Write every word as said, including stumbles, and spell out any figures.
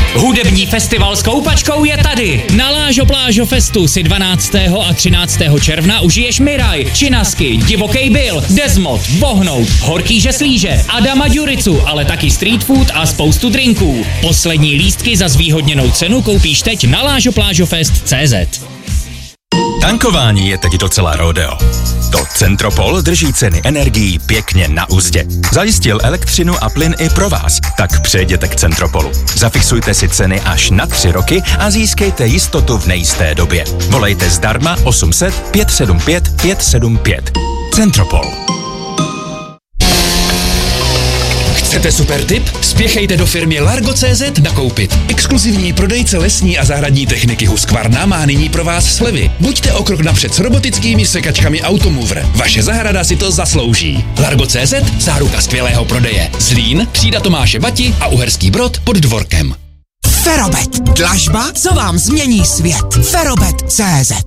Hudební festival s koupačkou je tady. Na Lážo Plážo Festu si dvanáctého a třináctého června užiješ Miraj, Činasky, Divokej Bill, Desmod, Vohnout, Horký žeslíže, Adama Duricu, ale taky street food a spoustu drinků. Poslední lístky za zvýhodněnou cenu koupíš teď na lážo plážo fest tečka cé zet. Tankování je teď docela rodeo. To Centropol drží ceny energií pěkně na uzdě. Zajistil elektřinu a plyn i pro vás, tak přejděte k Centropolu. Zafixujte si ceny až na tři roky a získejte jistotu v nejisté době. Volejte zdarma osm set pět sedm pět pět sedm pět. Centropol. Chcete super tip? Spěchejte do firmy Largo tečka cé zet nakoupit. Exkluzivní prodejce lesní a zahradní techniky Husqvarna má nyní pro vás slevy. Buďte o krok napřed s robotickými sekačkami Automover. Vaše zahrada si to zaslouží. Largo tečka cé zet, záruka skvělého prodeje. Zlín, třída Tomáše Bati a Uherský Brod pod Dvorkem. Ferobet. Dlažba, co vám změní svět. Ferobet tečka cé zet.